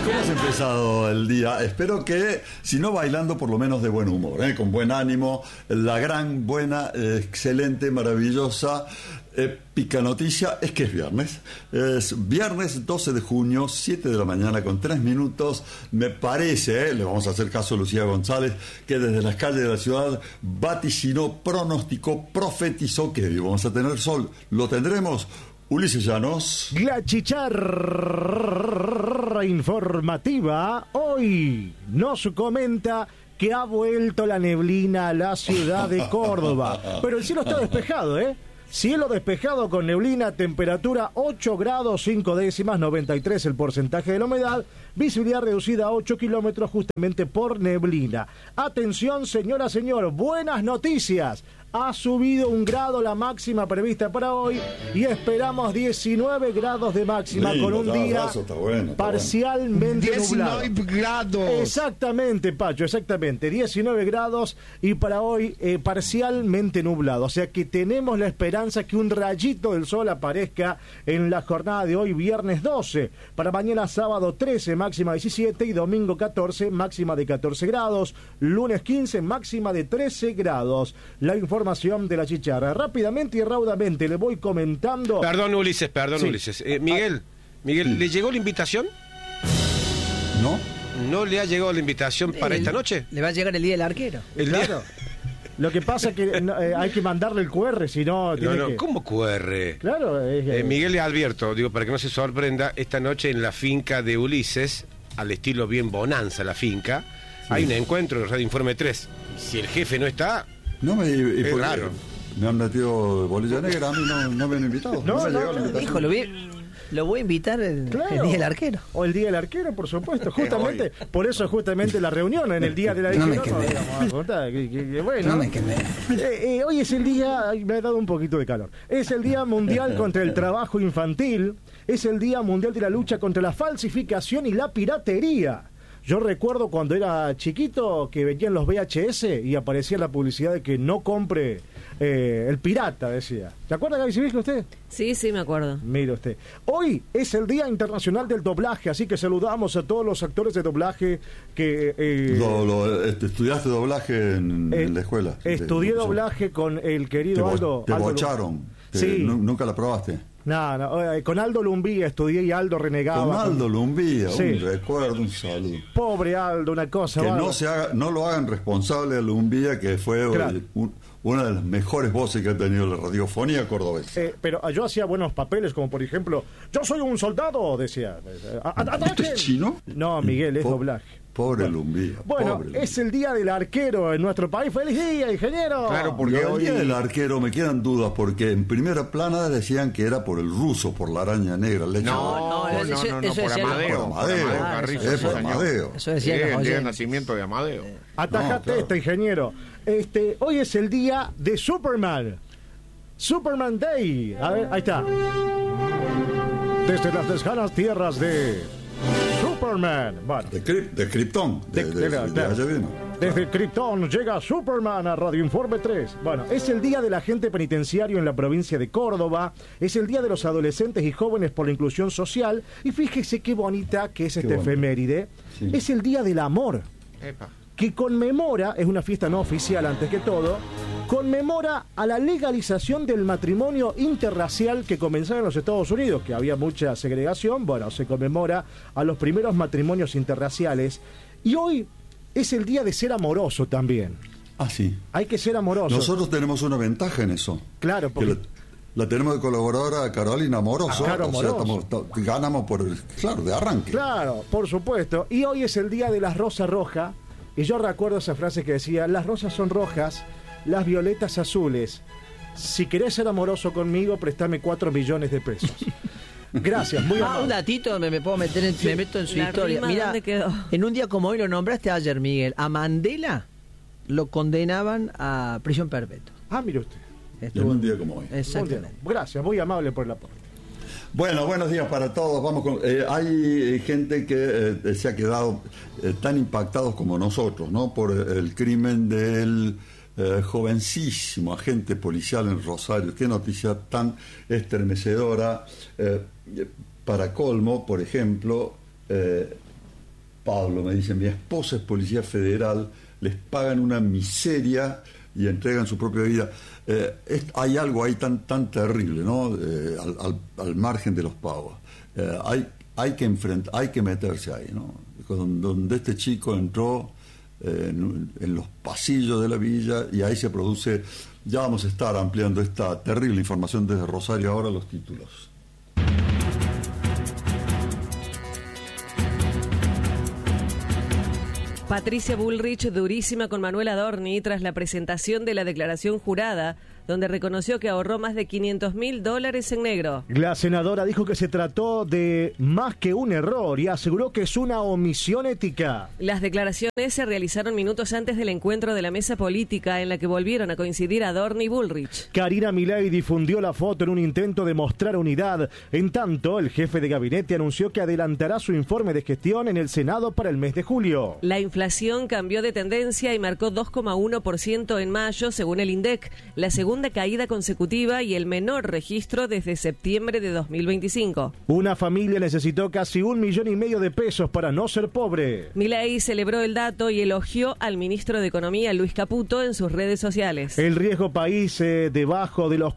¿Cómo has empezado el día? Espero que, si no bailando, por lo menos de buen humor, con buen ánimo. La gran, buena, excelente, maravillosa, épica noticia es que es viernes. Es viernes 12 de junio, 7 de la mañana con 3 minutos. Me parece, le vamos a hacer caso a Lucía González, que desde las calles de la ciudad vaticinó, pronosticó, profetizó que hoy vamos a tener sol. ¿Lo tendremos? Ulises Llanos. La chicharra informativa hoy nos comenta que ha vuelto la neblina a la ciudad de Córdoba. Pero el cielo está despejado, ¿eh? Cielo despejado con neblina, temperatura 8 grados 5 décimas, 93 el porcentaje de la humedad, visibilidad reducida a 8 kilómetros justamente por neblina. Atención, señora, señor, buenas noticias. Ha subido 1 grado la máxima prevista para hoy y esperamos 19 grados de máxima. Lindo, con un día parcialmente nublado. 19 grados. Exactamente, Pacho, exactamente. 19 grados y para hoy parcialmente nublado. O sea que tenemos la esperanza que un rayito del sol aparezca en la jornada de hoy, viernes 12. Para mañana sábado 13, máxima 17 y domingo 14, máxima de 14 grados. Lunes 15, máxima de 13 grados. La información de la chicharra. Rápidamente y raudamente le voy comentando. Perdón, Ulises. Miguel, ¿le llegó la invitación? ¿No? ¿No le ha llegado la invitación para esta noche? Le va a llegar el día del arquero. Claro. Lo que pasa es que hay que mandarle el QR, si no... ¿Cómo QR? Claro. Miguel le advierto, para que no se sorprenda, esta noche en la finca de Ulises, al estilo bien Bonanza la finca, hay un encuentro en Radio Informe 3. Si el jefe no está... No me es raro. Me han metido bolilla negra, a mí no me han invitado. No, hijo, lo voy a invitar el día del arquero. O el día del arquero, por supuesto. Justamente, por eso es justamente la reunión en el día del arquero. No me quemé. No me quemé. Hoy es el día, me ha dado un poquito de calor. Es el Día Mundial contra el Trabajo Infantil. Es el Día Mundial de la Lucha contra la Falsificación y la Piratería. Yo recuerdo cuando era chiquito que venían los VHS y aparecía la publicidad de que no compre el pirata, decía. ¿Se acuerda, Gaby Civil, usted? Sí, me acuerdo. Mire usted. Hoy es el Día Internacional del Doblaje, así que saludamos a todos los actores de doblaje que... ¿Estudiaste doblaje en la escuela? Estudié doblaje con el querido Aldo. ¿Te bocharon? Sí. ¿Nunca la probaste? No, con Aldo Lumbía estudié y Aldo renegaba. Con Aldo Lumbía, sí. Un recuerdo, un saludo. Pobre Aldo, una cosa. Que no lo hagan responsable a Lumbía, que fue claro. Una de las mejores voces que ha tenido la radiofonía cordobesa. Pero yo hacía buenos papeles, como por ejemplo, yo soy un soldado, decía. ¿Esto es chino? No, Miguel, es doblaje. Pobre Lumbía. Bueno, es el Día del Arquero en nuestro país. ¡Feliz día, ingeniero! Claro, porque el Día del Arquero me quedan dudas, porque en primera plana decían que era por el ruso, por la araña negra. No, por Amadeo. Por Amadeo. Eso decía el día de nacimiento de Amadeo. Atajate ingeniero. Hoy es el día de Superman. Superman Day. A ver, ahí está. Desde las lejanas tierras de Superman. Bueno. De Krypton. Desde Krypton llega Superman a Radio Informe 3. Bueno, es el día del agente penitenciario en la provincia de Córdoba. Es el día de los adolescentes y jóvenes por la inclusión social. Y fíjese qué bonita que es efeméride. Sí. Es el día del amor. Epa. Que conmemora, es una fiesta no oficial antes que todo, conmemora a la legalización del matrimonio interracial que comenzaba en los Estados Unidos, que había mucha segregación. Bueno, se conmemora a los primeros matrimonios interraciales. Y hoy es el día de ser amoroso también. Ah, sí. Hay que ser amoroso. Nosotros tenemos una ventaja en eso. Claro, porque... La tenemos de colaboradora Carolina Amoroso. Claro, Amoroso. Ganamos de arranque. Claro, por supuesto. Y hoy es el día de las rosas rojas. Y yo recuerdo esa frase que decía, las rosas son rojas, las violetas azules. Si querés ser amoroso conmigo, préstame 4 millones de pesos. Gracias, muy amable. Un datito, me puedo meter me meto en su historia. Mira, en un día como hoy, lo nombraste ayer, Miguel, a Mandela lo condenaban a prisión perpetua. Ah, mire usted. En un día como hoy. Exactamente. Gracias, muy amable por el aporte. Bueno, buenos días para todos. Vamos con, hay gente que se ha quedado tan impactados como nosotros, ¿no? Por el crimen del jovencísimo agente policial en Rosario. Qué noticia tan estremecedora. Para colmo, por ejemplo, Pablo, me dice, mi esposa es policía federal, les pagan una miseria y entregan su propia vida. Hay algo ahí tan terrible, ¿no? Al margen de los pagos. Hay que meterse ahí, ¿no? Donde este chico entró en los pasillos de la villa, y ahí se produce. Ya vamos a estar ampliando esta terrible información desde Rosario. Ahora los títulos. Patricia Bullrich durísima con Manuel Adorni tras la presentación de la declaración jurada, donde reconoció que ahorró más de $500.000 en negro. La senadora dijo que se trató de más que un error y aseguró que es una omisión ética. Las declaraciones se realizaron minutos antes del encuentro de la mesa política en la que volvieron a coincidir Adorni y Bullrich. Karina Milei difundió la foto en un intento de mostrar unidad. En tanto, el jefe de gabinete anunció que adelantará su informe de gestión en el Senado para el mes de julio. La inflación cambió de tendencia y marcó 2,1% en mayo, según el INDEC, la segunda caída consecutiva y el menor registro desde septiembre de 2025. Una familia necesitó casi $1,5 millones para no ser pobre. Milei celebró el dato y elogió al ministro de Economía, Luis Caputo, en sus redes sociales. El riesgo país debajo de los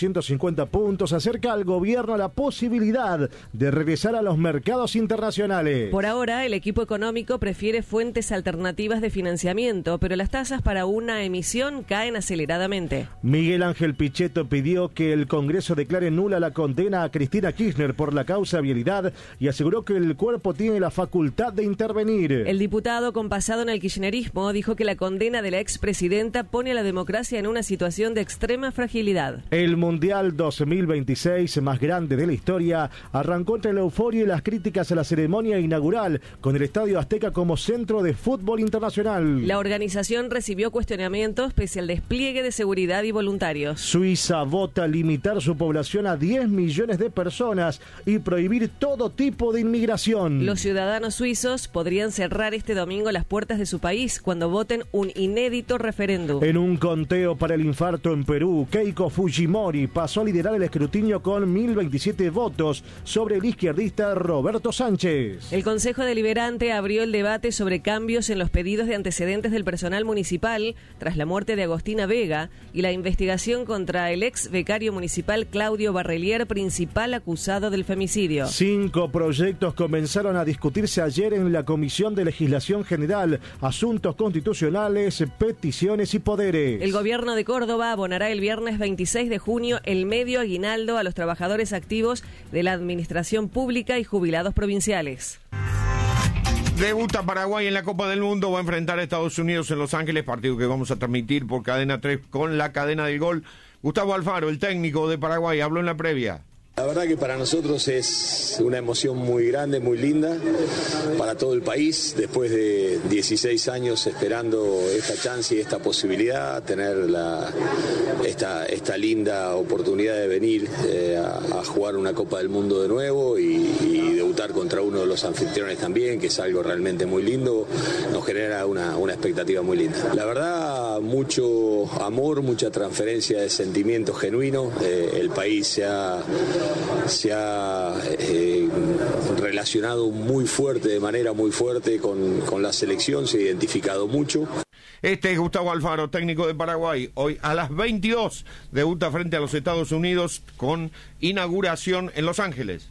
450 puntos acerca al gobierno la posibilidad de regresar a los mercados internacionales. Por ahora, el equipo económico prefiere fuentes alternativas de financiamiento, pero las tasas para una emisión caen aceleradamente. Miguel Ángel Pichetto pidió que el Congreso declare nula la condena a Cristina Kirchner por la causa vialidad y aseguró que el cuerpo tiene la facultad de intervenir. El diputado con pasado en el kirchnerismo dijo que la condena de la expresidenta pone a la democracia en una situación de extrema fragilidad. El Mundial 2026, más grande de la historia, arrancó entre la euforia y las críticas a la ceremonia inaugural, con el Estadio Azteca como centro de fútbol internacional. La organización recibió cuestionamientos pese al despliegue de seguridad y voluntarios. Suiza vota limitar su población a 10 millones de personas y prohibir todo tipo de inmigración. Los ciudadanos suizos podrían cerrar este domingo las puertas de su país cuando voten un inédito referéndum. En un conteo para el infarto en Perú, Keiko Fujimori pasó a liderar el escrutinio con 1.027 votos sobre el izquierdista Roberto Sánchez. El Consejo Deliberante abrió el debate sobre cambios en los pedidos de antecedentes del personal municipal tras la muerte de Agostina Vega y la investigación contra el ex becario municipal Claudio Barrelier, principal acusado del femicidio. 5 proyectos comenzaron a discutirse ayer en la Comisión de Legislación General, Asuntos Constitucionales, Peticiones y Poderes. El gobierno de Córdoba abonará el viernes 26 de junio el medio aguinaldo a los trabajadores activos de la administración pública y jubilados provinciales. Debuta Paraguay en la Copa del Mundo, va a enfrentar a Estados Unidos en Los Ángeles, partido que vamos a transmitir por Cadena 3 con la cadena del gol. Gustavo Alfaro, el técnico de Paraguay, habló en la previa. La verdad que para nosotros es una emoción muy grande, muy linda, para todo el país, después de 16 años esperando esta chance y esta posibilidad, tener esta linda oportunidad de venir a jugar una Copa del Mundo de nuevo y debutar contra uno de los anfitriones también, que es algo realmente muy lindo, nos genera una expectativa muy linda. La verdad, mucho amor, mucha transferencia de sentimientos genuinos, el país se ha relacionado muy fuerte, de manera muy fuerte con la selección, se ha identificado mucho. Este es Gustavo Alfaro, técnico de Paraguay. Hoy a las 22 debuta frente a los Estados Unidos con inauguración en Los Ángeles.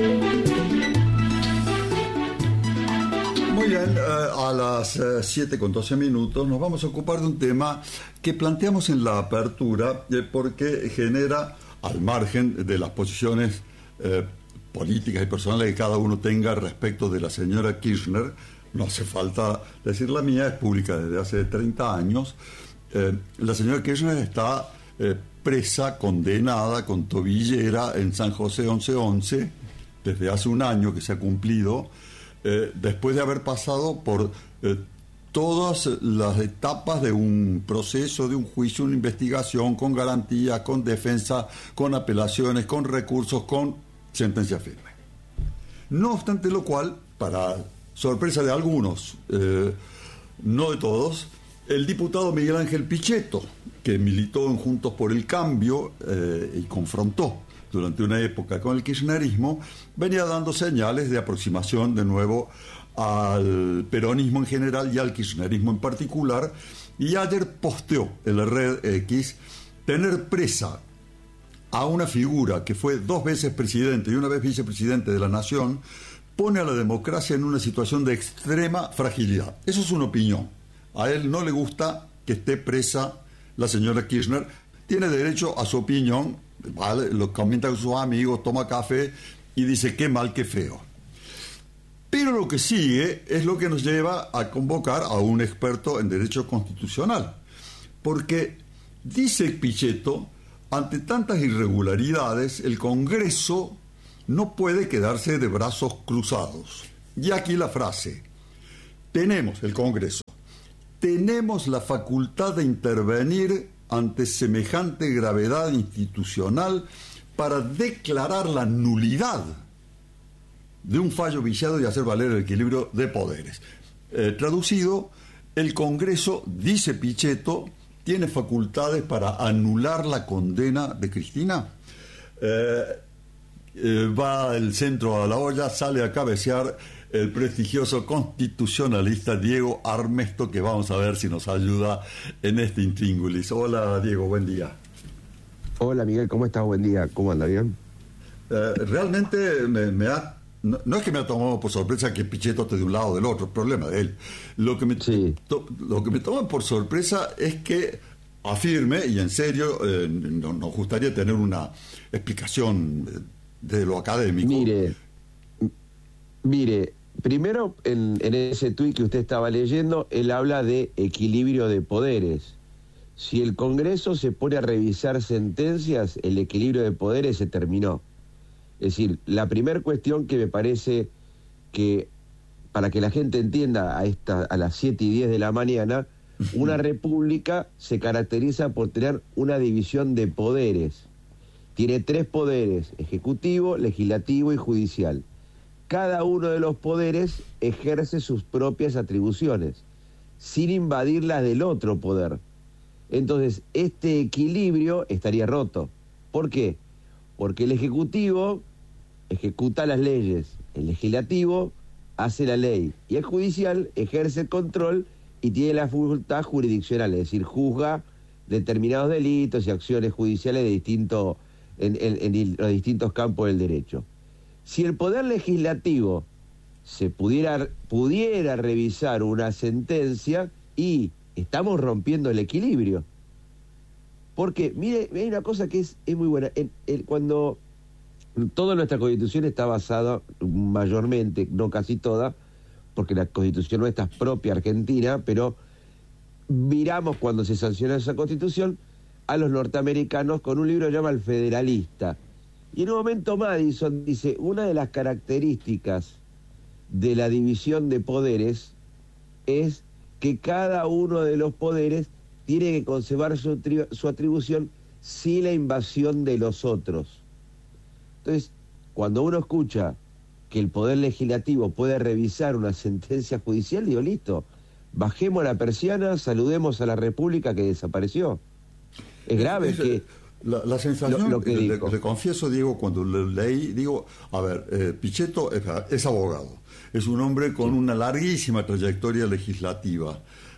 Muy bien, a las 7:12 nos vamos a ocupar de un tema que planteamos en la apertura porque genera, al margen de las posiciones políticas y personales que cada uno tenga respecto de la señora Kirchner, no hace falta decir la mía, es pública desde hace 30 años, la señora Kirchner está presa, condenada, con tobillera en San José 1111, desde hace un año que se ha cumplido, después de haber pasado por todas las etapas de un proceso, de un juicio, una investigación, con garantías, con defensa, con apelaciones, con recursos, con sentencia firme. No obstante lo cual, para sorpresa de algunos, no de todos, el diputado Miguel Ángel Pichetto, que militó en Juntos por el Cambio y confrontó durante una época con el kirchnerismo, venía dando señales de aproximación de nuevo al peronismo en general y al kirchnerismo en particular, y ayer posteó en la red X: tener presa a una figura que fue 2 veces presidente y una vez vicepresidente de la nación pone a la democracia en una situación de extrema fragilidad. Eso es una opinión. A él no le gusta que esté presa la señora Kirchner. Tiene derecho a su opinión, ¿vale? Lo comenta con sus amigos, toma café y dice qué mal, qué feo. Pero lo que sigue es lo que nos lleva a convocar a un experto en derecho constitucional. Porque dice Pichetto: ante tantas irregularidades, el Congreso no puede quedarse de brazos cruzados. Y aquí la frase: el Congreso, tenemos la facultad de intervenir ante semejante gravedad institucional para declarar la nulidad de un fallo viciado y hacer valer el equilibrio de poderes. Traducido, el Congreso, dice Pichetto, tiene facultades para anular la condena de Cristina. Va el centro a la olla, sale a cabecear el prestigioso constitucionalista Diego Armesto, que vamos a ver si nos ayuda en este intríngulis. Hola, Diego, buen día. Hola, Miguel, ¿cómo estás? Buen día. ¿Cómo anda? ¿Bien? Realmente no es que me ha tomado por sorpresa que Pichetto esté de un lado o del otro, el problema de él. Lo que me toma por sorpresa es que afirme, y en serio, nos gustaría tener una explicación de lo académico. Mire, primero en ese tuit que usted estaba leyendo, él habla de equilibrio de poderes. Si el Congreso se pone a revisar sentencias, el equilibrio de poderes se terminó. Es decir, la primera cuestión que me parece que, para que la gente entienda a las 7:10 de la mañana, una república se caracteriza por tener una división de poderes. Tiene 3 poderes: ejecutivo, legislativo y judicial. Cada uno de los poderes ejerce sus propias atribuciones, sin invadir las del otro poder. Entonces, este equilibrio estaría roto. ¿Por qué? Porque el ejecutivo ejecuta las leyes, el legislativo hace la ley y el judicial ejerce el control y tiene la facultad jurisdiccional, es decir, juzga determinados delitos y acciones judiciales en los distintos campos del derecho. Si el poder legislativo se pudiera revisar una sentencia, y estamos rompiendo el equilibrio. Porque, mire, hay una cosa que es muy buena. Cuando toda nuestra Constitución está basada mayormente, no casi toda, porque la Constitución nuestra es propia argentina, pero miramos cuando se sanciona esa Constitución a los norteamericanos con un libro que se llama El Federalista. Y en un momento Madison dice: una de las características de la división de poderes es que cada uno de los poderes tiene que conservar su atribución sin la invasión de los otros. Entonces, cuando uno escucha que el poder legislativo puede revisar una sentencia judicial, digo, listo, bajemos la persiana, saludemos a la República que desapareció. Es grave que... La sensación, lo que le confieso, Diego, cuando lo leí, digo, a ver, Pichetto es abogado, es un hombre con una larguísima trayectoria legislativa.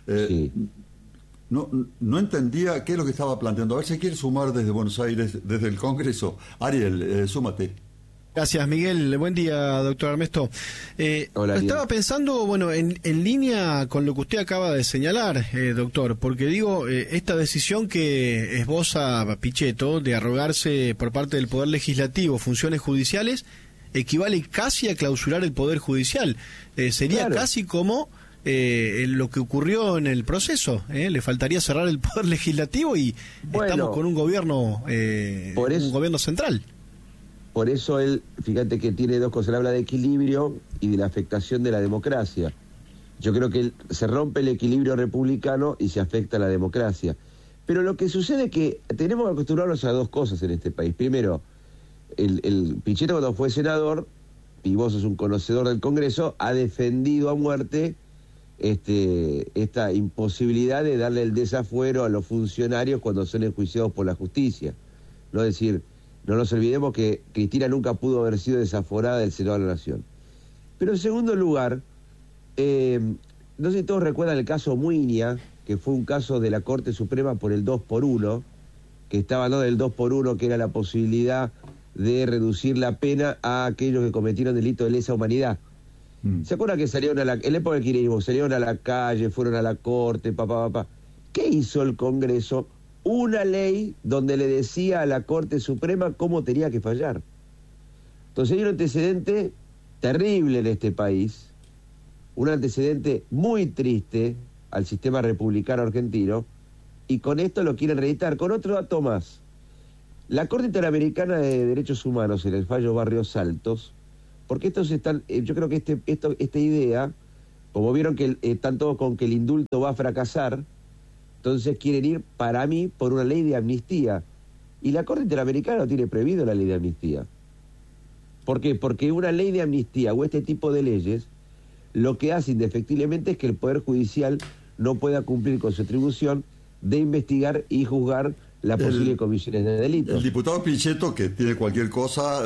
No entendía qué es lo que estaba planteando. A ver si quiere sumar desde Buenos Aires, desde el Congreso. Ariel, súmate. Gracias, Miguel. Buen día, doctor Armesto. Hola, estaba pensando, bueno, en línea con lo que usted acaba de señalar, doctor, porque digo, esta decisión que esboza Pichetto de arrogarse por parte del Poder Legislativo funciones judiciales equivale casi a clausurar el Poder Judicial. Sería casi como lo que ocurrió en el proceso. Le faltaría cerrar el Poder Legislativo y estamos con un gobierno, un gobierno central. Por eso él, fíjate que tiene 2 cosas, él habla de equilibrio y de la afectación de la democracia. Yo creo que se rompe el equilibrio republicano y se afecta a la democracia. Pero lo que sucede es que tenemos que acostumbrarnos a 2 cosas en este país. Primero, el Pichetto, cuando fue senador, y vos sos un conocedor del Congreso, ha defendido a muerte esta imposibilidad de darle el desafuero a los funcionarios cuando son enjuiciados por la justicia. No, es decir, no nos olvidemos que Cristina nunca pudo haber sido desaforada del Senado de la Nación. Pero en segundo lugar, no sé si todos recuerdan el caso Muiña, que fue un caso de la Corte Suprema por el 2x1, que estaba hablando del 2x1, que era la posibilidad de reducir la pena a aquellos que cometieron delito de lesa humanidad. ¿Se acuerdan que salieron en la época del kirchnerismo, salieron a la calle, fueron a la Corte, ¿Qué hizo el Congreso? Una ley donde le decía a la Corte Suprema cómo tenía que fallar. Entonces hay un antecedente terrible en este país, un antecedente muy triste al sistema republicano argentino, y con esto lo quieren reeditar. Con otro dato más, la Corte Interamericana de Derechos Humanos, en el fallo Barrios Altos, porque estos están, yo creo que esta idea, como vieron que están todos con que el indulto va a fracasar, entonces quieren ir, para mí, por una ley de amnistía. Y la Corte Interamericana no tiene prohibido la ley de amnistía. ¿Por qué? Porque una ley de amnistía o este tipo de leyes, lo que hace indefectiblemente es que el Poder Judicial no pueda cumplir con su atribución de investigar y juzgar las posibles comisiones de delitos. El diputado Pichetto, que tiene cualquier cosa,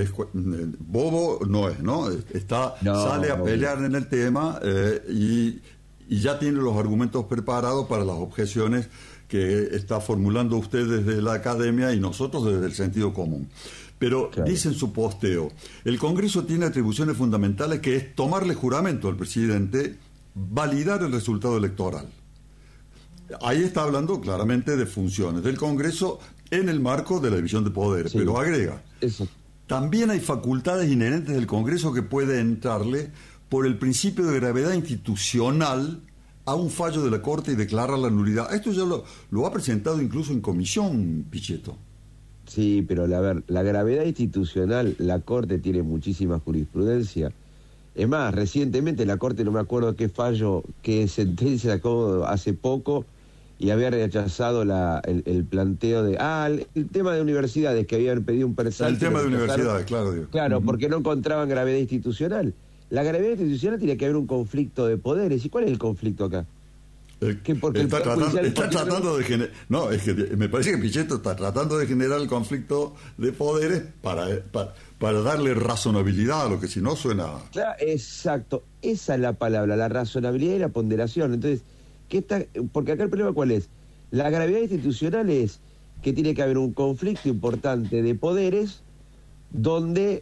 bobo no es, ¿no? Sale a pelear en el tema y ya tiene los argumentos preparados para las objeciones que está formulando usted desde la academia y nosotros desde el sentido común. Pero dice en su posteo, el Congreso tiene atribuciones fundamentales, que es tomarle juramento al presidente, validar el resultado electoral. Ahí está hablando claramente de funciones del Congreso en el marco de la división de poderes, pero agrega, también hay facultades inherentes del Congreso que puede entrarle por el principio de gravedad institucional a un fallo de la Corte y declarar la nulidad. Esto ya lo ha presentado incluso en comisión, Pichetto. Sí, pero la gravedad institucional, la Corte tiene muchísima jurisprudencia. Es más, recientemente la Corte, no me acuerdo qué fallo, qué sentencia sacó hace poco, y había rechazado el planteo de... el tema de universidades, que habían pedido un peritaje. El tema de universidades, claro. Digo. Claro, porque no encontraban gravedad institucional. La gravedad institucional tiene que haber un conflicto de poderes. ¿Y cuál es el conflicto acá? Está tratando de generar... No, es que me parece que Pichetto está tratando de generar el conflicto de poderes para darle razonabilidad a lo que si no suena... Claro, exacto. Esa es la palabra, la razonabilidad y la ponderación. Entonces, porque acá el problema ¿cuál es? La gravedad institucional es que tiene que haber un conflicto importante de poderes donde...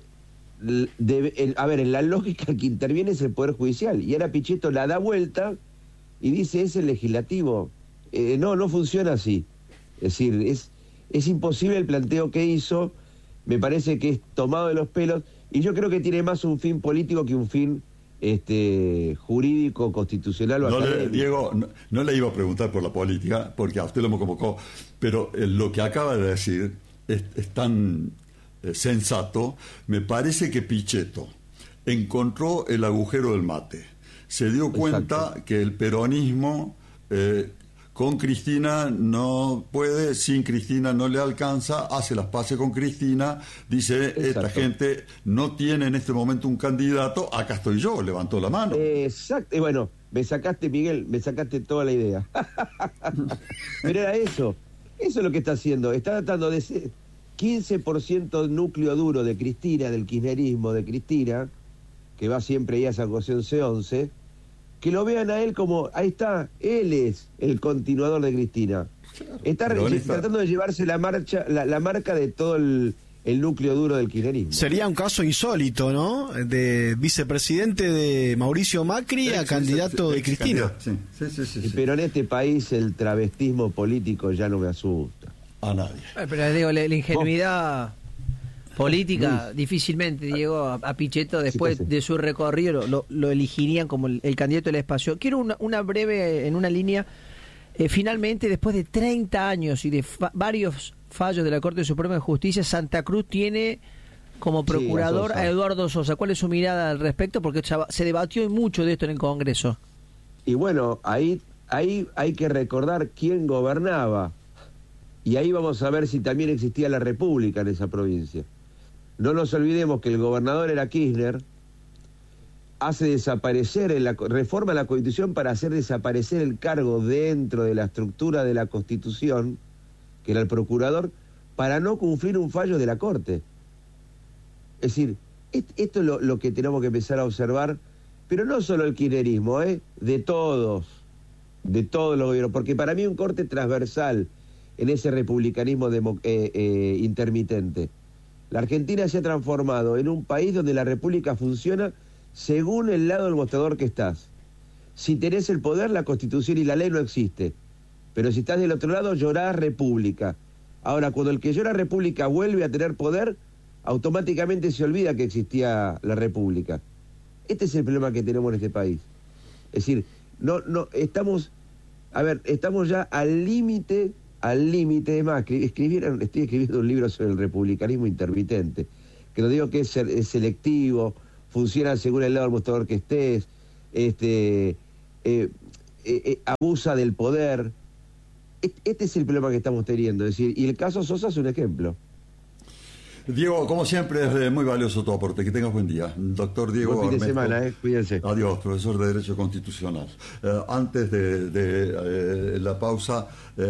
en la lógica que interviene es el Poder Judicial. Y ahora Pichetto la da vuelta y dice, es el legislativo. No funciona así. Es decir, es imposible el planteo que hizo. Me parece que es tomado de los pelos. Y yo creo que tiene más un fin político que un fin jurídico, constitucional o académico. Diego, no le iba a preguntar por la política, porque a usted lo me convocó, pero lo que acaba de decir es tan... sensato. Me parece que Pichetto encontró el agujero del mate, se dio cuenta que el peronismo con Cristina no puede, sin Cristina no le alcanza, hace las paces con Cristina, dice, esta gente no tiene en este momento un candidato, acá estoy yo, levantó la mano. Exacto, y bueno, me sacaste, Miguel, me sacaste toda la idea. Pero era eso es lo que está haciendo, está tratando de ser 15% núcleo duro de Cristina, del kirchnerismo de Cristina, que va siempre ahí a San José 11, que lo vean a él como, ahí está, él es el continuador de Cristina. Está tratando de llevarse la marca de todo el núcleo duro del kirchnerismo. Sería un caso insólito, ¿no? De vicepresidente de Mauricio Macri a candidato de Cristina. Sí. Pero en este país el travestismo político ya no me asusta. A nadie. Pero digo, la ingenuidad política, difícilmente, Diego, a Pichetto, después de su recorrido, lo elegirían como el candidato del espacio. Quiero una breve, en una línea, finalmente, después de 30 años y de varios fallos de la Corte Suprema de Justicia, Santa Cruz tiene como procurador a Eduardo Sosa. ¿Cuál es su mirada al respecto? Porque se debatió mucho de esto en el Congreso. Y bueno, ahí hay que recordar quién gobernaba. Y ahí vamos a ver si también existía la República en esa provincia. No nos olvidemos que el gobernador era Kirchner, hace desaparecer, reforma la Constitución para hacer desaparecer el cargo dentro de la estructura de la Constitución, que era el procurador, para no cumplir un fallo de la Corte. Es decir, esto es lo que tenemos que empezar a observar pero no solo el kirchnerismo, de todos los gobiernos, porque para mí un corte transversal en ese republicanismo intermitente. La Argentina se ha transformado en un país donde la república funciona según el lado del mostrador que estás. Si tenés el poder, la Constitución y la ley no existe. Pero si estás del otro lado, llorás república. Ahora, cuando el que llora república vuelve a tener poder, automáticamente se olvida que existía la república. Este es el problema que tenemos en este país. Es decir, estamos ya al límite, además, estoy escribiendo un libro sobre el republicanismo intermitente, que no digo que es selectivo, funciona según el lado del mostrador que estés, abusa del poder. Este es el problema que estamos teniendo, es decir, y el caso Sosa es un ejemplo. Diego, como siempre, es muy valioso tu aporte. Que tengas buen día. Doctor Diego Buen fin de semana, cuídense. Adiós, profesor de Derecho Constitucional. Antes de la pausa,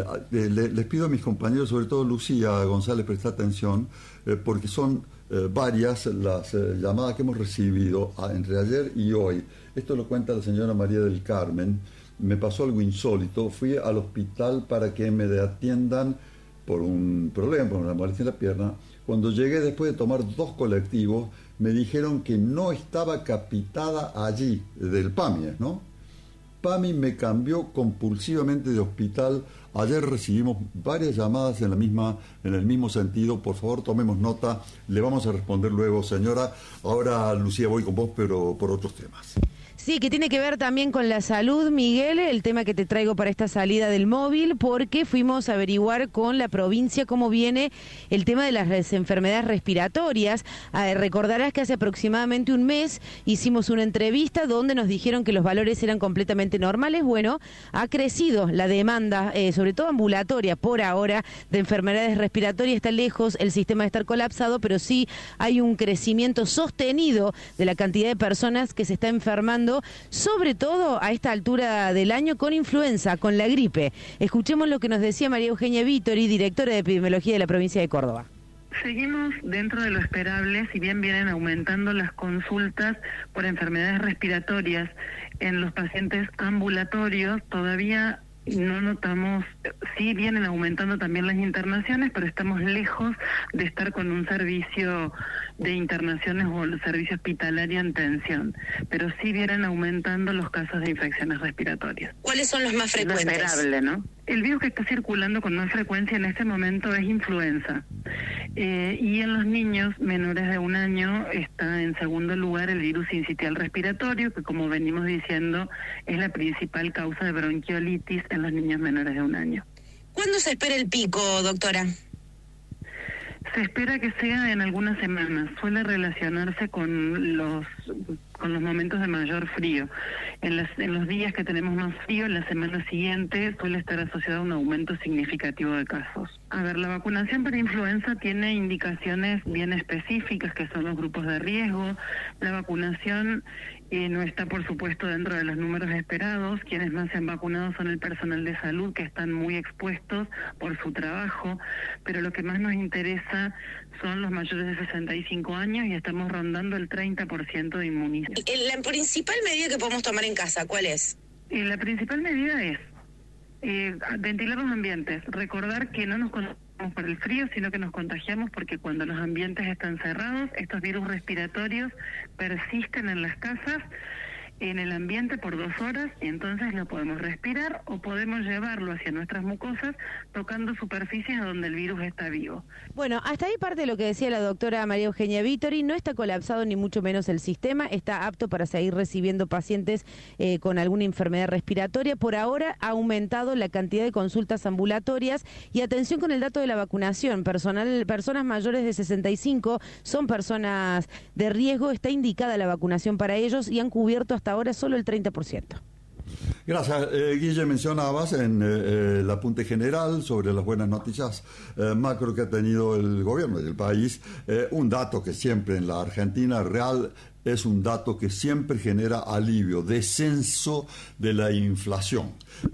les pido a mis compañeros, sobre todo Lucía González, prestar atención, porque son varias las llamadas que hemos recibido entre ayer y hoy. Esto lo cuenta la señora María del Carmen. Me pasó algo insólito. Fui al hospital para que me atiendan por un problema, por una molestia en la pierna. Cuando llegué, después de tomar 2 colectivos, me dijeron que no estaba capitada allí, del PAMI, ¿no? PAMI me cambió compulsivamente de hospital. Ayer recibimos varias llamadas en el mismo sentido. Por favor, tomemos nota. Le vamos a responder luego, señora. Ahora, Lucía, voy con vos, pero por otros temas. Sí, que tiene que ver también con la salud, Miguel, el tema que te traigo para esta salida del móvil, porque fuimos a averiguar con la provincia cómo viene el tema de las enfermedades respiratorias. Recordarás que hace aproximadamente un mes hicimos una entrevista donde nos dijeron que los valores eran completamente normales. Bueno, ha crecido la demanda, sobre todo ambulatoria por ahora, de enfermedades respiratorias. Está lejos el sistema de estar colapsado, pero sí hay un crecimiento sostenido de la cantidad de personas que se está enfermando, sobre todo a esta altura del año, con influenza, con la gripe. Escuchemos lo que nos decía María Eugenia Vítori, directora de epidemiología de la provincia de Córdoba. Seguimos dentro de lo esperable, si bien vienen aumentando las consultas por enfermedades respiratorias en los pacientes ambulatorios, todavía no notamos, sí vienen aumentando también las internaciones, pero estamos lejos de estar con un servicio de internaciones o el servicio hospitalario en tensión, pero sí vienen aumentando los casos de infecciones respiratorias. ¿Cuáles son los más frecuentes? Es esperable, ¿no? El virus que está circulando con más frecuencia en este momento es influenza. Y en los niños menores de 1 año está en segundo lugar el virus sincitial respiratorio, que como venimos diciendo es la principal causa de bronquiolitis en los niños menores de 1 año. ¿Cuándo se espera el pico, doctora? Se espera que sea en algunas semanas. Suele relacionarse con los momentos de mayor frío. En los días que tenemos más frío, en la semana siguiente suele estar asociado a un aumento significativo de casos. A ver, la vacunación para influenza tiene indicaciones bien específicas, que son los grupos de riesgo. La vacunación no está, por supuesto, dentro de los números esperados. Quienes más se han vacunado son el personal de salud, que están muy expuestos por su trabajo, pero lo que más nos interesa son los mayores de 65 años y estamos rondando el 30% de inmunización. La principal medida que podemos tomar en casa, ¿cuál es? La principal medida es ventilar los ambientes, recordar que no nos contagiamos por el frío, sino que nos contagiamos porque cuando los ambientes están cerrados, estos virus respiratorios persisten en las casas, en el ambiente por 2 horas, y entonces lo podemos respirar o podemos llevarlo hacia nuestras mucosas tocando superficies donde el virus está vivo. Bueno, hasta ahí parte de lo que decía la doctora María Eugenia Vítori. No está colapsado ni mucho menos el sistema, está apto para seguir recibiendo pacientes con alguna enfermedad respiratoria. Por ahora ha aumentado la cantidad de consultas ambulatorias y atención con el dato de la vacunación. Personas mayores de 65 son personas de riesgo, está indicada la vacunación para ellos y han cubierto hasta ahora solo el 30%. Gracias. Guille, mencionabas en el apunte general sobre las buenas noticias macro que ha tenido el gobierno del país, un dato que siempre en la Argentina real es un dato que siempre genera alivio, descenso de la inflación.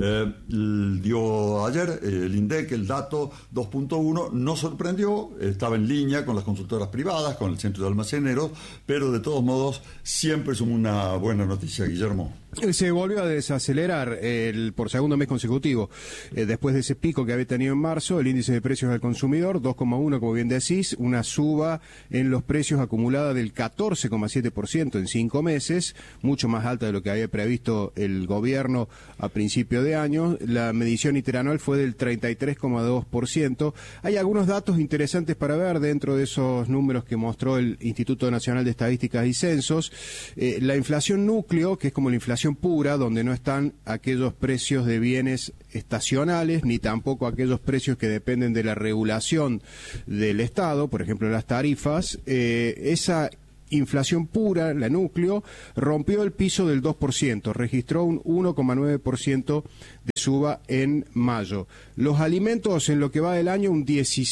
Dio ayer el INDEC el dato 2.1, no sorprendió, estaba en línea con las consultoras privadas, con el centro de almaceneros, pero de todos modos siempre es una buena noticia, Guillermo. Se volvió a desacelerar por segundo mes consecutivo. Después de ese pico que había tenido en marzo, el índice de precios al consumidor, 2,1, como bien decís, una suba en los precios acumulada del 14,7% en 5 meses, mucho más alta de lo que había previsto el gobierno a principio de año. La medición interanual fue del 33,2%. Hay algunos datos interesantes para ver dentro de esos números que mostró el Instituto Nacional de Estadísticas y Censos. La inflación núcleo, que es como la inflación pura, donde no están aquellos precios de bienes estacionales, ni tampoco aquellos precios que dependen de la regulación del Estado, por ejemplo las tarifas. Esa inflación pura, la núcleo, rompió el piso del 2%, registró un 1,9% de suba en mayo. Los alimentos en lo que va del año un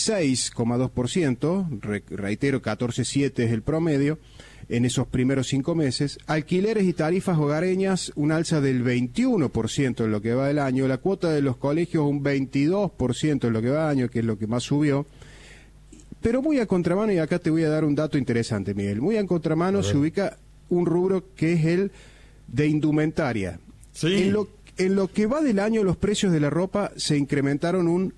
16,2%, reitero, 14,7 es el promedio en esos primeros 5 meses. Alquileres y tarifas hogareñas, un alza del 21% en lo que va del año. La cuota de los colegios, un 22% en lo que va del año, que es lo que más subió. Pero muy a contramano, y acá te voy a dar un dato interesante, Miguel, muy a contramano se ubica un rubro que es el de indumentaria. Sí. En lo que va del año, los precios de la ropa se incrementaron un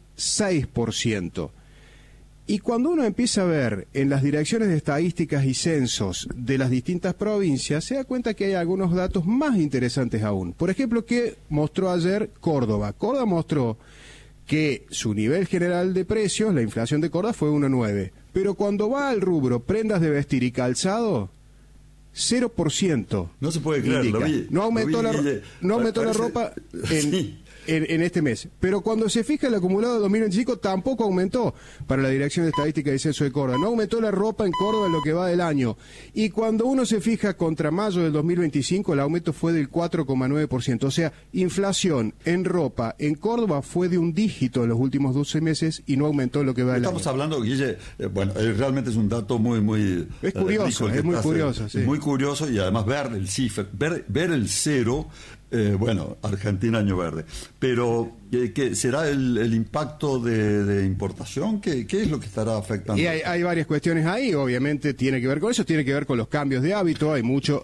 6%. Y cuando uno empieza a ver en las direcciones de estadísticas y censos de las distintas provincias, se da cuenta que hay algunos datos más interesantes aún. Por ejemplo, que mostró ayer Córdoba. Córdoba mostró que su nivel general de precios, la inflación de Córdoba, fue 1,9. Pero cuando va al rubro prendas de vestir y calzado, 0%. No se puede creer, lo vi. No aumentó la ropa en este mes. Pero cuando se fija el acumulado de 2025, tampoco aumentó para la Dirección de Estadística y Censo de Córdoba. No aumentó la ropa en Córdoba en lo que va del año. Y cuando uno se fija contra mayo del 2025, el aumento fue del 4,9%. O sea, inflación en ropa en Córdoba fue de un dígito en los últimos 12 meses y no aumentó en lo que va del año. Estamos hablando, Guille, realmente es un dato muy es curioso, es muy curioso. Sí. Muy curioso, y además ver el cifra, ver el cero. Argentina año verde. Pero, ¿qué será el impacto de importación? ¿Qué es lo que estará afectando? Y hay varias cuestiones ahí, obviamente tiene que ver con eso, tiene que ver con los cambios de hábito, hay mucho,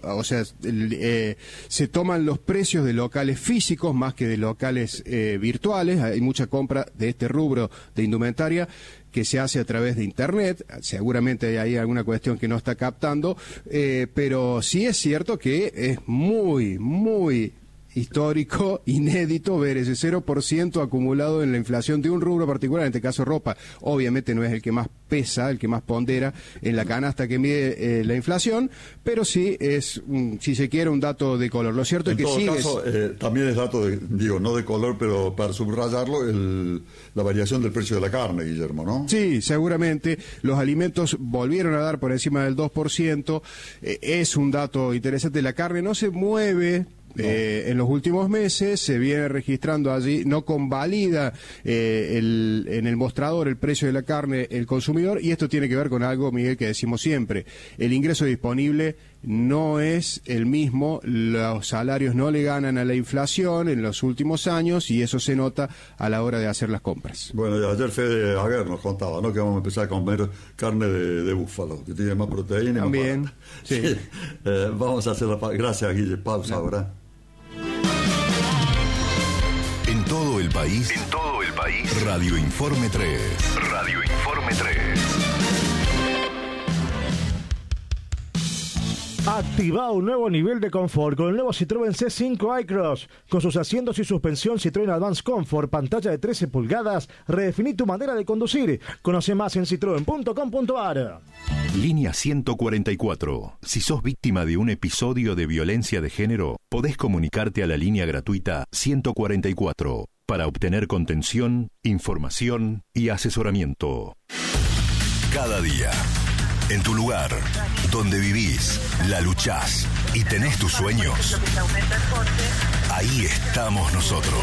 se toman los precios de locales físicos más que de locales virtuales, hay mucha compra de este rubro de indumentaria que se hace a través de Internet, seguramente hay alguna cuestión que no está captando, pero sí es cierto que es muy, muy histórico, inédito, ver ese 0% acumulado en la inflación de un rubro particular, en este caso ropa. Obviamente no es el que más pesa, el que más pondera en la canasta que mide la inflación, pero sí es, si se quiere, un dato de color. Lo cierto es que sigue... En todo caso, también es dato, no de color, pero para subrayarlo, la variación del precio de la carne, Guillermo, ¿no? Sí, seguramente. Los alimentos volvieron a dar por encima del 2%. Es un dato interesante. La carne no se mueve... en los últimos meses se viene registrando allí, no convalida en el mostrador el precio de la carne el consumidor, y esto tiene que ver con algo, Miguel, que decimos siempre: el ingreso disponible no es el mismo, los salarios no le ganan a la inflación en los últimos años, y eso se nota a la hora de hacer las compras. Bueno, ayer Fede Aguer nos contaba, ¿no?, que vamos a empezar a comer carne de búfalo, que tiene más proteína. También, más sí. Vamos a hacer gracias, Guille. Pausa ahora. En todo el país, Radio Informe 3. Radio Informe 3. Activa un nuevo nivel de confort con el nuevo Citroën C5 iCross. Con sus asientos y suspensión Citroën Advance Comfort, pantalla de 13 pulgadas, redefiní tu manera de conducir. Conoce más en citroen.com.ar. Línea 144. Si sos víctima de un episodio de violencia de género, podés comunicarte a la línea gratuita 144 para obtener contención, información y asesoramiento. Cada día, en tu lugar, donde vivís, la luchás y tenés tus sueños, ahí estamos nosotros.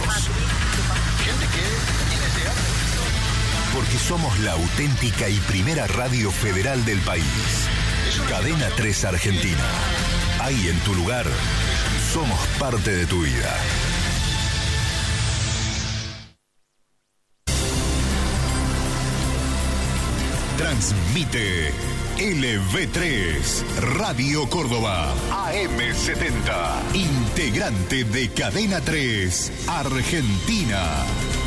Porque somos la auténtica y primera radio federal del país. Cadena 3 Argentina. Ahí en tu lugar, somos parte de tu vida. Transmite LV3 Radio Córdoba AM70, integrante de Cadena 3 Argentina.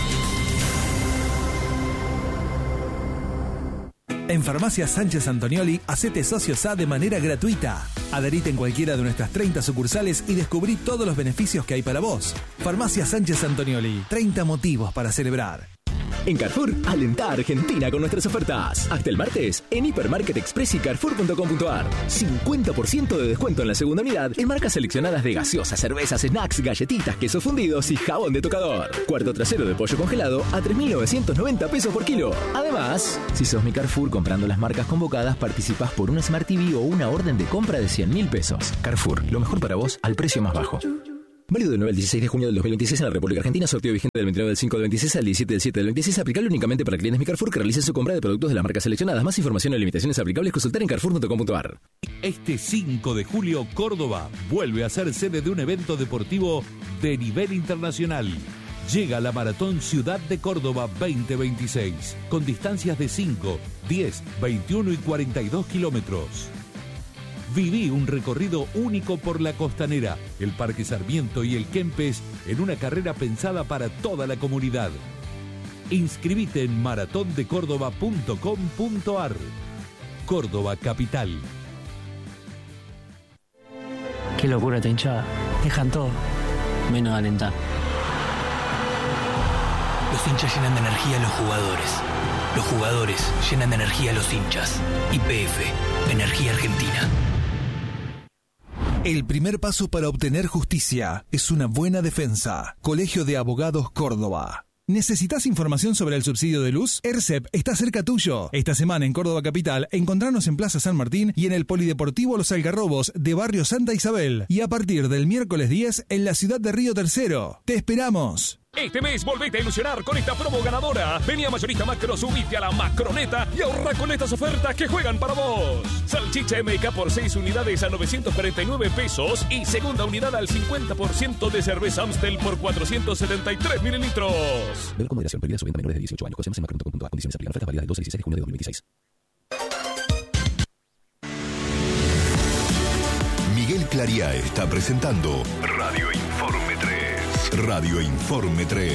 En Farmacia Sánchez Antonioli, hacete socio SA de manera gratuita. Adherite en cualquiera de nuestras 30 sucursales y descubrí todos los beneficios que hay para vos. Farmacia Sánchez Antonioli, 30 motivos para celebrar. En Carrefour, alentá a Argentina con nuestras ofertas. Hasta el martes, en Hipermarket Express y Carrefour.com.ar. 50% de descuento en la segunda unidad en marcas seleccionadas de gaseosas, cervezas, snacks, galletitas, quesos fundidos y jabón de tocador. Cuarto trasero de pollo congelado a 3.990 pesos por kilo. Además, si sos mi Carrefour comprando las marcas convocadas, participás por una Smart TV o una orden de compra de 100.000 pesos. Carrefour, lo mejor para vos al precio más bajo. Válido del 9 al 16 de junio del 2026 en la República Argentina. Sorteo vigente del 29 del 5 del 26 al 17 del 7 del 26. Aplicable únicamente para clientes Mi Carrefour que realicen su compra de productos de las marcas seleccionadas. Más información y limitaciones aplicables consultar en carrefour.com.ar. Este 5 de julio, Córdoba vuelve a ser sede de un evento deportivo de nivel internacional. Llega la Maratón Ciudad de Córdoba 2026, con distancias de 5, 10, 21 y 42 kilómetros. Viví un recorrido único por la Costanera, el Parque Sarmiento y el Kempes en una carrera pensada para toda la comunidad. Inscribite en maratondecórdoba.com.ar. Córdoba Capital. Qué locura esta hinchada. Dejan todo, menos alentar. Los hinchas llenan de energía a los jugadores. Los jugadores llenan de energía a los hinchas. YPF, Energía Argentina. El primer paso para obtener justicia es una buena defensa. Colegio de Abogados Córdoba. ¿Necesitas información sobre el subsidio de luz? ERCEP está cerca tuyo. Esta semana en Córdoba Capital, encontranos en Plaza San Martín y en el Polideportivo Los Algarrobos de Barrio Santa Isabel. Y a partir del miércoles 10 en la ciudad de Río Tercero. ¡Te esperamos! Este mes volvete a ilusionar con esta promo ganadora. Vení a Mayorista Macro, subite a la Macroneta y ahorra con estas ofertas que juegan para vos. Salchicha MK por 6 unidades a 949 pesos y segunda unidad al 50% de cerveza Amstel por 473 mililitros. Ver con moderación, prohibida su venta a menores de 18 años. Conocemos en macron.com.ar. Condiciones aplican. Ofertas válidas del 12 al 16 de junio de 2026. Miguel Clariá está presentando Radio Informe 3. Radio Informe 3.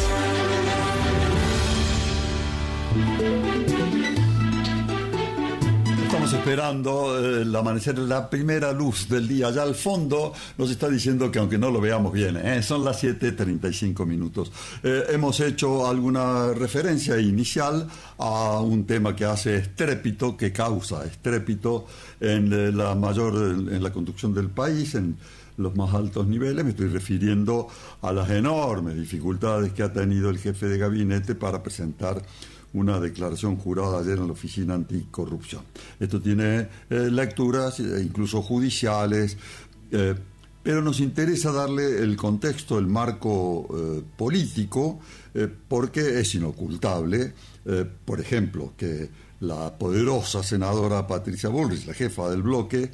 Estamos esperando el amanecer, la primera luz del día. Allá al fondo nos está diciendo que aunque no lo veamos bien, son las 7:35 minutos. Hemos hecho alguna referencia inicial a un tema que hace estrépito, que causa estrépito en la conducción del país, en los más altos niveles. Me estoy refiriendo a las enormes dificultades que ha tenido el jefe de gabinete para presentar una declaración jurada ayer en la Oficina Anticorrupción. Esto tiene lecturas, incluso judiciales, pero nos interesa darle el contexto, el marco político, porque es inocultable, por ejemplo, que la poderosa senadora Patricia Bullrich, la jefa del bloque,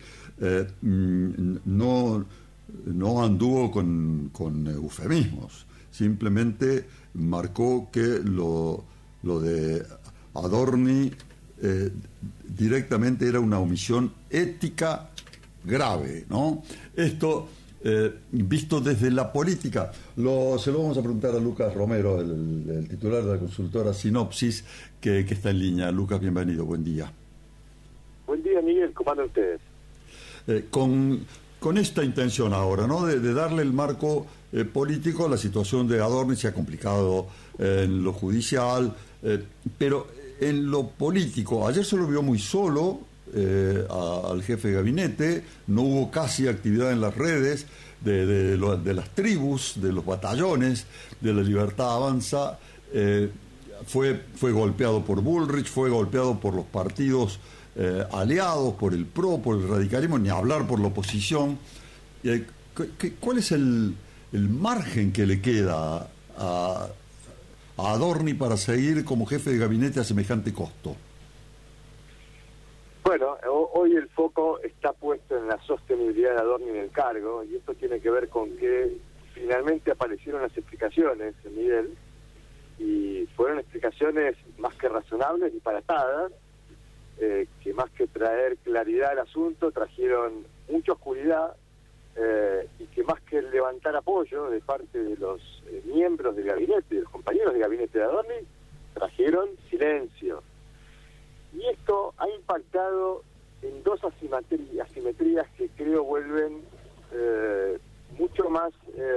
no anduvo con eufemismos, simplemente marcó que lo de Adorni directamente era una omisión ética grave, ¿no? Esto, visto desde la política, se lo vamos a preguntar a Lucas Romero, el titular de la consultora Sinopsis, que está en línea. Lucas, bienvenido, buen día. Buen día, Miguel, ¿cómo andan ustedes? Con esta intención ahora, ¿no?, de darle el marco político, la situación de Adorni se ha complicado en lo judicial, pero en lo político, ayer se lo vio muy solo al jefe de gabinete, no hubo casi actividad en las redes de las tribus, de los batallones, de la Libertad Avanza, fue golpeado por Bullrich, fue golpeado por los partidos aliados, por el PRO, por el radicalismo, ni hablar por la oposición. ¿Cuál es el margen que le queda a Adorni para seguir como jefe de gabinete a semejante costo? Bueno, hoy el foco está puesto en la sostenibilidad de Adorni en el cargo, y esto tiene que ver con que finalmente aparecieron las explicaciones, Miguel, y fueron explicaciones más que razonables y disparatadas, que más que traer claridad al asunto, trajeron mucha oscuridad, y que más que levantar apoyo de parte de los miembros del gabinete, de los compañeros del gabinete de Adorni, trajeron silencio. Y esto ha impactado en dos asimetrías que creo vuelven mucho más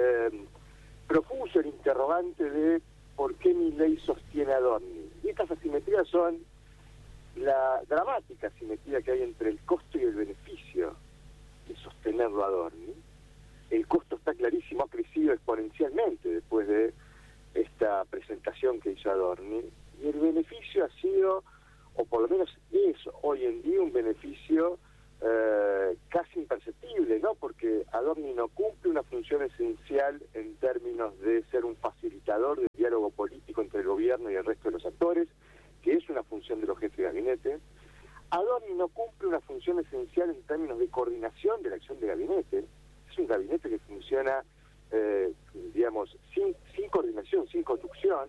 profuso el interrogante de por qué Milei sostiene a Adorni. Y estas asimetrías son la dramática asimetría que hay entre el costo y el beneficio de sostenerlo a Adorni. El costo está clarísimo, ha crecido exponencialmente después de esta presentación que hizo Adorni, y el beneficio ha sido, o por lo menos es hoy en día, un beneficio casi imperceptible, ¿no? Porque Adorni no cumple una función esencial en términos de ser un facilitador del diálogo político entre el gobierno y el resto de los actores, que es una función de los jefes de gabinete. Adorni no cumple una función esencial en términos de coordinación de la acción de gabinete. Es un gabinete que funciona, digamos, sin coordinación, sin conducción.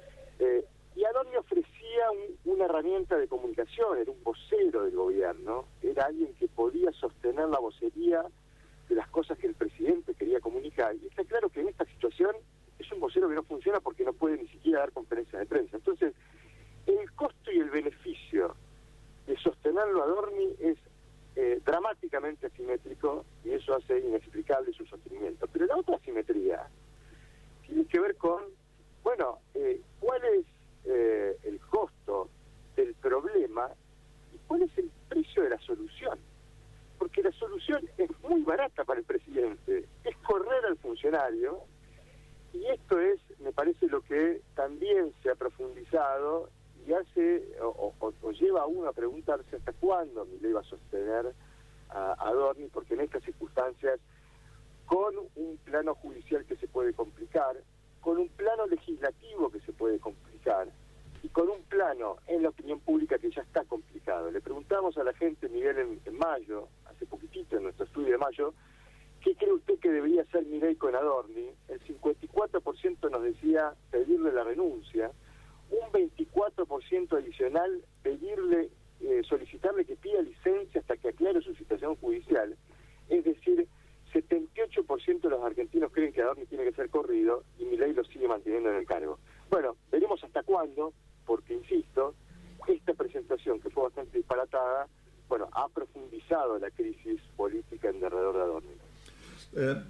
Y Adorni ofrecía una herramienta de comunicación, era un vocero del gobierno, era alguien que podía sostener la vocería de las cosas que el presidente quería comunicar. Y está claro que en esta situación es un vocero que no funciona porque no puede ni siquiera dar conferencias de prensa. Entonces, el costo y el beneficio de sostenerlo a Adorni es dramáticamente asimétrico, y eso hace inexplicable su sostenimiento. Pero la otra asimetría tiene que ver con, bueno, cuál es el costo del problema y cuál es el precio de la solución. Porque la solución es muy barata para el presidente, es correr al funcionario, y esto es, me parece, lo que también se ha profundizado y hace o lleva a uno a preguntarse hasta cuándo Milei va a sostener a Adorni, porque en estas circunstancias, con un plano judicial que se puede complicar, con un plano legislativo que se puede complicar, y con un plano en la opinión pública que ya está complicado. Le preguntamos a la gente, Miguel, en mayo, hace poquitito, en nuestro estudio de mayo, ¿qué cree usted que debería hacer Milei con Adorni? El 54% nos decía pedirle la renuncia, un 24% adicional pedirle, solicitarle que pida licencia hasta que aclare su situación judicial. Es decir, 78% de los argentinos creen que Adorni tiene que ser corrido, y Milei lo sigue manteniendo en el cargo. Bueno, veremos hasta cuándo, porque, insisto, esta presentación, que fue bastante disparatada, bueno, ha profundizado la crisis política en derredor de Adorni.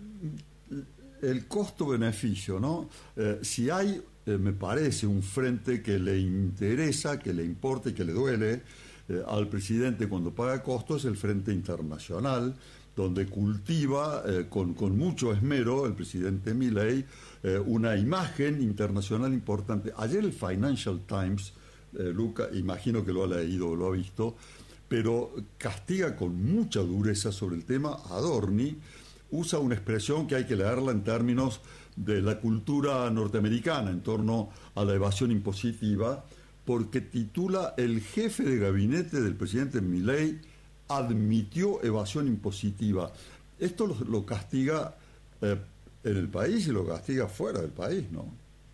El costo-beneficio, ¿no? Si hay, me parece, un frente que le interesa, que le importa y que le duele al presidente cuando paga costos, es el frente internacional, donde cultiva con mucho esmero el presidente Milei una imagen internacional importante. Ayer el Financial Times, Luca, imagino que lo ha leído, lo ha visto, pero castiga con mucha dureza sobre el tema Adorni. Usa una expresión que hay que leerla en términos de la cultura norteamericana en torno a la evasión impositiva, porque titula: el jefe de gabinete del presidente Milei admitió evasión impositiva. Esto lo castiga en el país y lo castiga fuera del país, ¿no?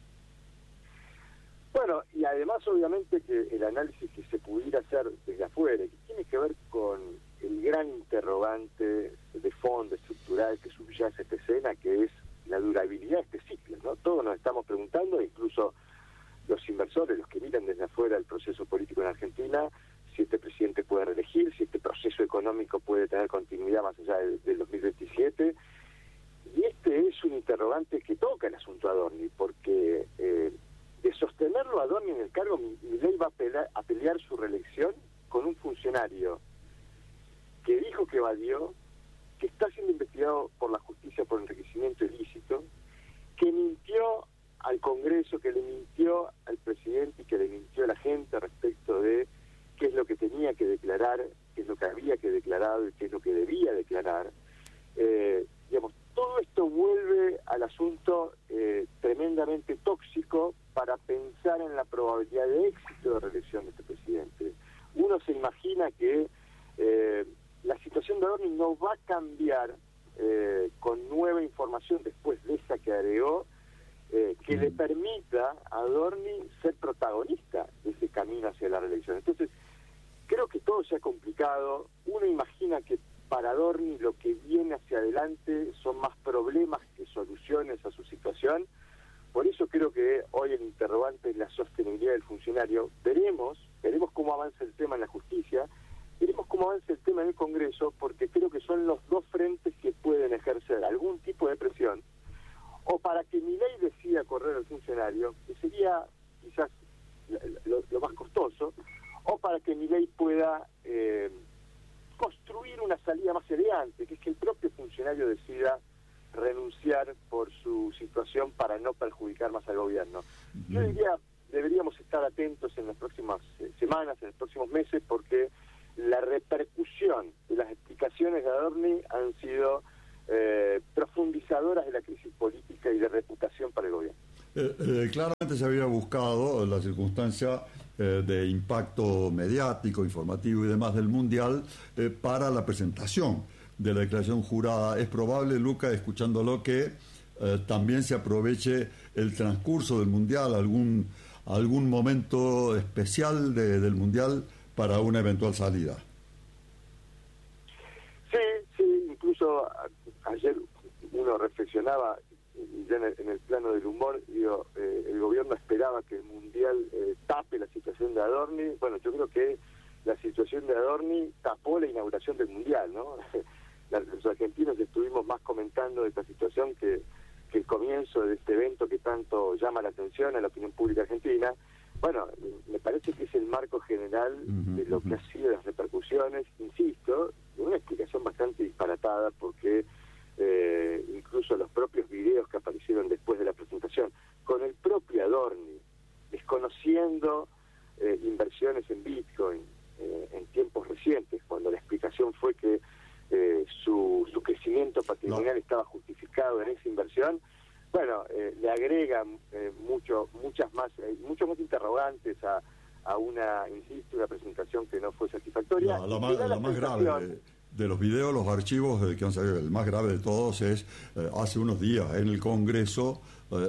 Bueno, y además obviamente que el análisis que se pudiera hacer desde afuera, que tiene que ver con el gran interrogante de fondo estructural que subyace esta escena, que es la durabilidad de este ciclo, ¿no? Todos nos estamos preguntando, incluso los inversores, los que miran desde afuera el proceso político en Argentina, si este presidente puede reelegir, si este proceso económico puede tener continuidad más allá del 2027. Y este es un interrogante que toca el asunto Adorni, porque de sostenerlo a Adorni en el cargo, Milei va a pelear su reelección con un funcionario que dijo que evadió, que está siendo investigado por la justicia por enriquecimiento ilícito, que mintió al Congreso, que le mintió al presidente y que le mintió a la gente respecto de qué es lo que tenía que declarar, qué es lo que había que declarar y qué es lo que debía declarar. Digamos, todo esto vuelve al asunto tremendamente tóxico para pensar en la probabilidad de éxito de reelección de este presidente. Uno se imagina que que le permita a Adorni ser protagonista de ese camino hacia la reelección. Entonces, creo que todo se ha complicado. Uno imagina que para Adorni lo que viene hacia adelante son más problemas que soluciones a su situación. Por eso creo que hoy el interrogante es la sostenibilidad del funcionario. Veremos cómo avanza el tema en la justicia, veremos cómo avanza el tema en el Congreso, porque creo que son los dos frentes que pueden ejercer algún tipo de presión, o para que Milei decida correr al funcionario, que sería quizás lo más costoso, o para que Milei pueda construir una salida más elegante, que es que el propio funcionario decida renunciar por su situación para no perjudicar más al gobierno. Yo diría, deberíamos estar atentos en las próximas semanas, en los próximos meses, porque la repercusión de las explicaciones de Adorni han sido profundizadoras de la crisis política y de reputación para el gobierno. Claramente se había buscado la circunstancia de impacto mediático, informativo y demás del Mundial para la presentación de la declaración jurada. Es probable, Luca, escuchándolo, que también se aproveche el transcurso del Mundial, algún momento especial del Mundial para una eventual salida. Sí, incluso ayer uno reflexionaba, ya en el plano del humor, el gobierno esperaba que el Mundial tape la situación de Adorni. Bueno, yo creo que la situación de Adorni tapó la inauguración del Mundial, ¿no? Los argentinos estuvimos más comentando de esta situación que el comienzo de este evento que tanto llama la atención a la opinión pública argentina. Bueno, me parece que es el marco general de lo que ha sido las repercusiones, insisto, de una explicación bastante disparatada, porque incluso los propios videos que aparecieron después de la presentación, con el propio Adorni, desconociendo inversiones en Bitcoin en tiempos recientes, cuando la explicación fue que su crecimiento patrimonial estaba justificado en esa inversión. Bueno, le agregan muchos más interrogantes a una presentación que no fue satisfactoria. La más grave de los videos, los archivos que han salido, el más grave de todos es hace unos días en el Congreso,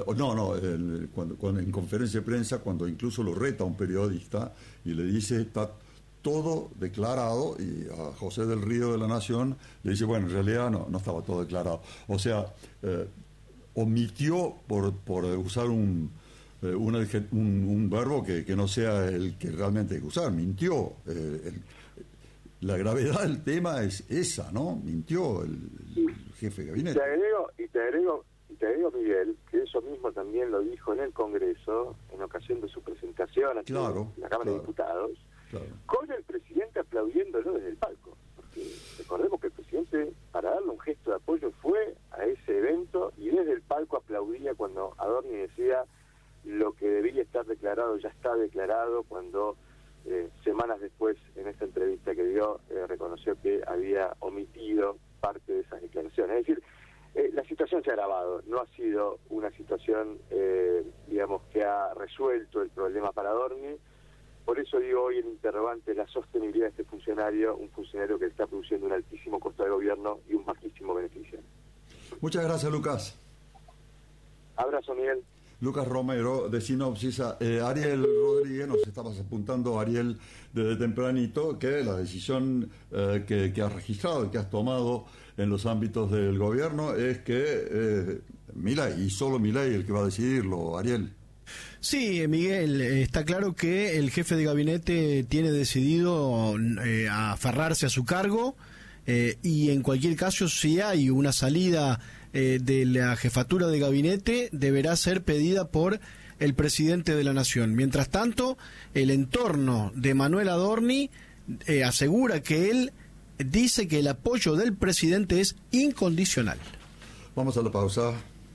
en conferencia de prensa, cuando incluso lo reta un periodista y le dice está todo declarado, y a José del Río de La Nación le dice, bueno, en realidad no estaba todo declarado. O sea, omitió por usar un verbo que no sea el que realmente hay que usar, mintió. La gravedad del tema es esa, ¿no? Mintió el jefe de gabinete. Te agrego, Miguel, que eso mismo también lo dijo en el Congreso en ocasión de su presentación aquí en la Cámara de Diputados, con el presidente aplaudiéndolo desde el palco. Porque recordemos que el presidente, para darle un gesto de apoyo, fue a ese evento y desde el palco aplaudía cuando Adorni decía lo que debía estar declarado ya está declarado, cuando semanas después, en esta entrevista que dio, reconoció que había omitido parte de esas declaraciones. Es decir, la situación se ha agravado, no ha sido una situación, que ha resuelto el problema para Adorni. Por eso digo hoy el interrogante es la sostenibilidad de este funcionario, un funcionario que está produciendo un altísimo costo de gobierno y un bajísimo beneficio. Muchas gracias, Lucas. Abrazo, Miguel. Lucas Romero, de Sinopsis. Ariel Rodríguez, nos estabas apuntando, Ariel, desde tempranito, que la decisión que has registrado y que has tomado en los ámbitos del gobierno es que Milei, y solo Milei el que va a decidirlo, Ariel. Sí, Miguel, está claro que el jefe de gabinete tiene decidido aferrarse a su cargo y en cualquier caso, si hay una salida de la jefatura de gabinete, deberá ser pedida por el presidente de la Nación. Mientras tanto, el entorno de Manuel Adorni asegura que él dice que el apoyo del presidente es incondicional. Vamos a la pausa.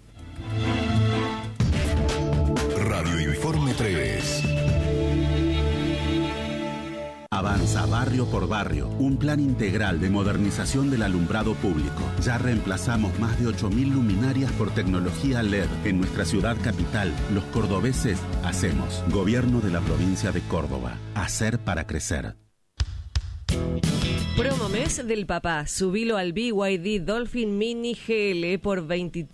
Radio Informe 3. Avanza barrio por barrio, un plan integral de modernización del alumbrado público. Ya reemplazamos más de 8.000 luminarias por tecnología LED. En nuestra ciudad capital, los cordobeses hacemos. Gobierno de la provincia de Córdoba. Hacer para crecer. Promo mes del papá. Subilo al BYD Dolphin Mini GL por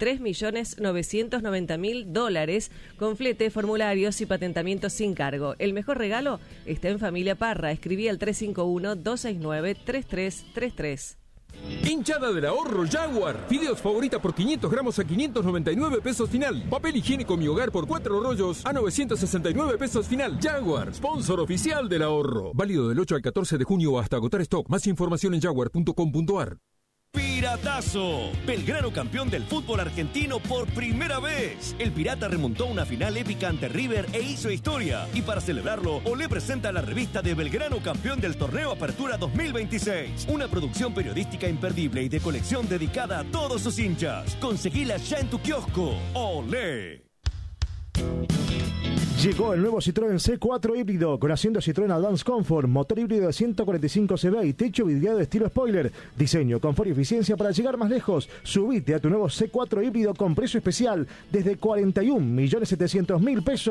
$23.990.000 con flete, formularios y patentamiento sin cargo. El mejor regalo está en Familia Parra. Escribí al 351-269-3333. Hinchada del ahorro Jaguar. Fideos favorita por 500 gramos a 599 pesos final. Papel higiénico Mi Hogar por 4 rollos a 969 pesos final. Jaguar, sponsor oficial del ahorro. Válido del 8 al 14 de junio hasta agotar stock. Más información en jaguar.com.ar. Piratazo. Belgrano campeón del fútbol argentino por primera vez. El Pirata remontó una final épica ante River e hizo historia. Y para celebrarlo, Olé presenta la revista de Belgrano campeón del torneo Apertura 2026. Una producción periodística imperdible y de colección dedicada a todos sus hinchas. Conseguila ya en tu kiosco. Olé. Llegó el nuevo Citroën C4 híbrido con asiento Citroën Advance Comfort, motor híbrido de 145 cb y techo vidriado de estilo spoiler. Diseño, confort y eficiencia para llegar más lejos. Subite a tu nuevo C4 híbrido con precio especial desde 41.700.000 pesos.